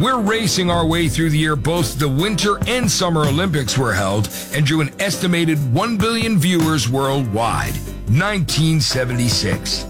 We're racing our way through the year both the Winter and Summer Olympics were held and drew an estimated 1 billion viewers worldwide. 1976.